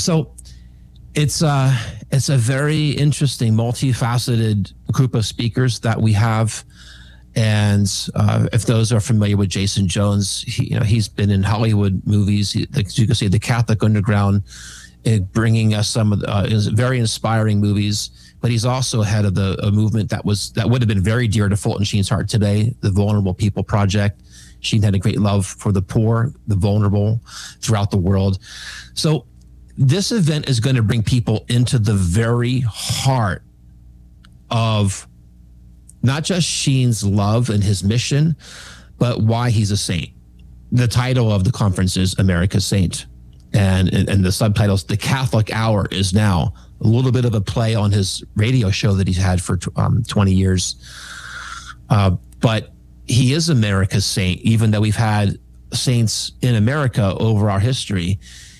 So it's a very interesting, multifaceted group of speakers that we have. And if those are familiar with Jason Jones, he's been in Hollywood movies. Like you can see, The Catholic Underground, bringing us some of the very inspiring movies. But he's also head of a movement that would have been very dear to Fulton Sheen's heart today, the Vulnerable People Project. Sheen had a great love for the poor, the vulnerable throughout the world. So this event is going to bring people into the very heart of not just Sheen's love and his mission, but why he's a saint. The title of the conference is America's Saint. And the subtitles, The Catholic Hour, is now a little bit of a play on his radio show that he's had for 20 years. But he is America's saint, even though we've had saints in America over our history.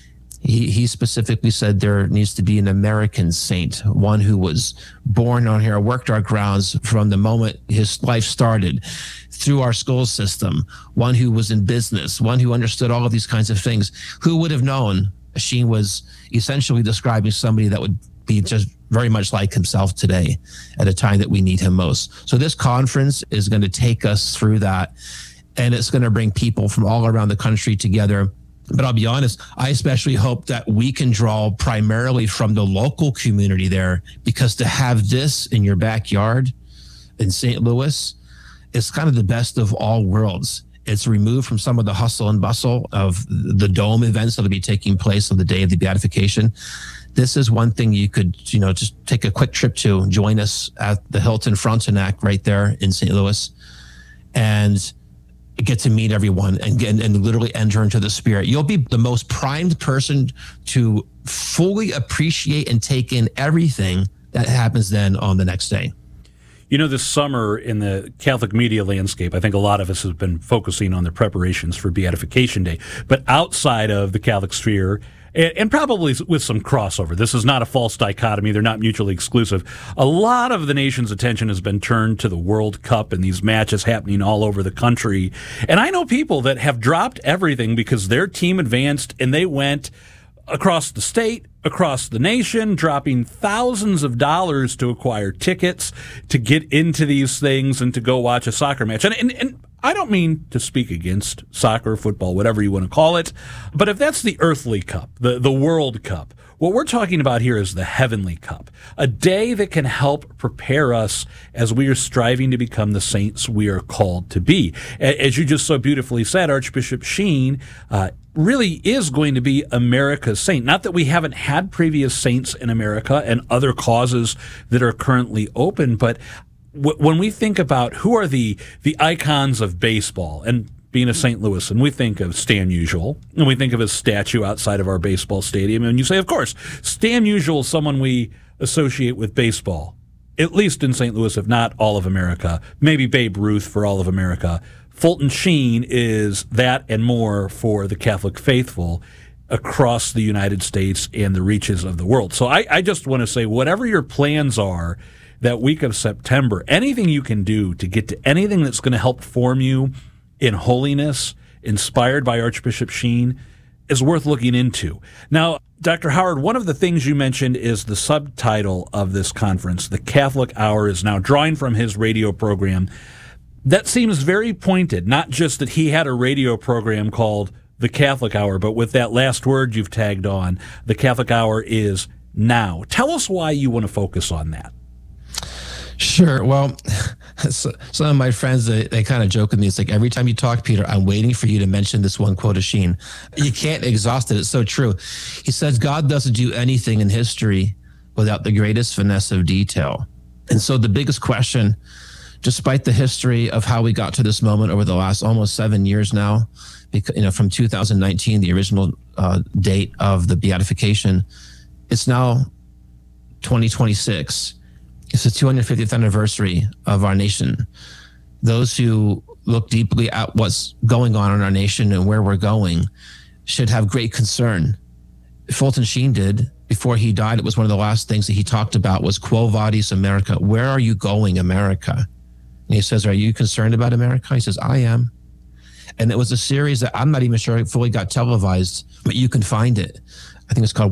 He specifically said there needs to be an American saint, one who was born on here, worked our grounds from the moment his life started through our school system, one who was in business, one who understood all of these kinds of things. Who would have known Sheen was essentially describing somebody that would be just very much like himself today at a time that we need him most. So this conference is going to take us through that, and it's going to bring people from all around the country together. But I'll be honest, I especially hope that we can draw primarily from the local community there, because to have this in your backyard in St. Louis is kind of the best of all worlds. It's removed from some of the hustle and bustle of the dome events that will be taking place on the day of the beatification. This is one thing you could, just take a quick trip to. Join us at the Hilton Frontenac right there in St. Louis, and get to meet everyone and literally enter into the spirit. You'll be the most primed person to fully appreciate and take in everything that happens then on the next day. This summer in the Catholic media landscape, I think a lot of us have been focusing on the preparations for Beatification Day. But outside of the Catholic sphere, and probably with some crossover, this is not a false dichotomy, they're not mutually exclusive, a lot of the nation's attention has been turned to the World Cup and these matches happening all over the country. And I know people that have dropped everything because their team advanced and they went across the state, across the nation, dropping thousands of dollars to acquire tickets to get into these things and to go watch a soccer match. And I don't mean to speak against soccer, football, whatever you want to call it, but if that's the earthly cup, the World Cup, what we're talking about here is the Heavenly Cup, a day that can help prepare us as we are striving to become the saints we are called to be. As you just so beautifully said, Archbishop Sheen really is going to be America's saint. Not that we haven't had previous saints in America and other causes that are currently open, but when we think about who are the icons of baseball and being a St. Louis, and we think of Stan Musial, and we think of his statue outside of our baseball stadium, and you say, of course, Stan Musial is someone we associate with baseball, at least in St. Louis, if not all of America, maybe Babe Ruth for all of America. Fulton Sheen is that and more for the Catholic faithful across the United States and the reaches of the world. So I just want to say, whatever your plans are that week of September, anything you can do to get to anything that's going to help form you in holiness, inspired by Archbishop Sheen, is worth looking into. Now, Dr. Howard, one of the things you mentioned is the subtitle of this conference. The Catholic Hour is now drawing from his radio program. That seems very pointed, not just that he had a radio program called The Catholic Hour, but with that last word you've tagged on, the Catholic Hour is now. Tell us why you want to focus on that. Sure. Well, some of my friends, they kind of joke with me. It's like, every time you talk, Peter, I'm waiting for you to mention this one quote of Sheen. You can't exhaust it. It's so true. He says, God doesn't do anything in history without the greatest finesse of detail. And so the biggest question, despite the history of how we got to this moment over the last almost 7 years now, because, from 2019, the original date of the beatification, it's now 2026. It's the 250th anniversary of our nation. Those who look deeply at what's going on in our nation and where we're going should have great concern. Fulton Sheen did. Before he died, it was one of the last things that he talked about was Quo Vadis America? Where are you going, America? And he says, are you concerned about America? He says, I am. And it was a series that I'm not even sure it fully got televised, but you can find it. I think it's called